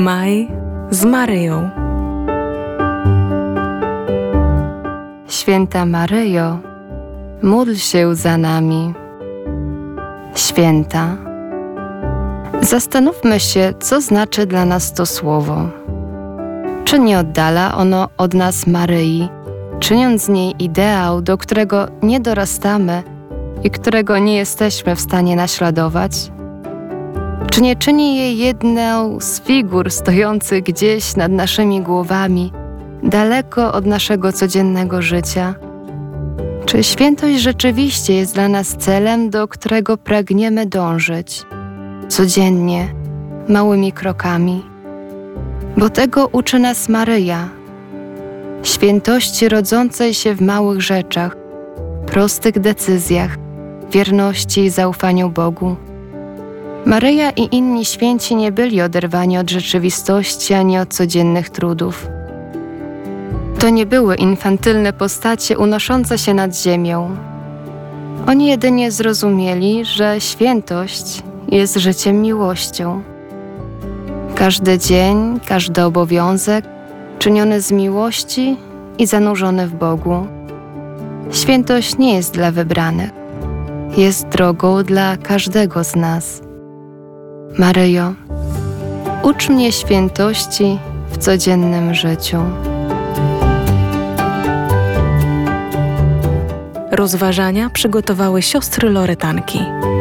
Maj z Maryją. Święta Maryjo, módl się za nami. Święta. Zastanówmy się, co znaczy dla nas to słowo. Czy nie oddala ono od nas Maryi, czyniąc z niej ideał, do którego nie dorastamy i którego nie jesteśmy w stanie naśladować? Czy nie czyni jej jedną z figur stojących gdzieś nad naszymi głowami, daleko od naszego codziennego życia? Czy świętość rzeczywiście jest dla nas celem, do którego pragniemy dążyć, codziennie, małymi krokami? Bo tego uczy nas Maryja, świętości rodzącej się w małych rzeczach, prostych decyzjach, wierności i zaufaniu Bogu. Maryja i inni święci nie byli oderwani od rzeczywistości ani od codziennych trudów. To nie były infantylne postacie unoszące się nad ziemią. Oni jedynie zrozumieli, że świętość jest życiem miłością. Każdy dzień, każdy obowiązek czyniony z miłości i zanurzony w Bogu. Świętość nie jest dla wybranych. Jest drogą dla każdego z nas. Maryjo, ucz mnie świętości w codziennym życiu. Rozważania przygotowały siostry Loretanki.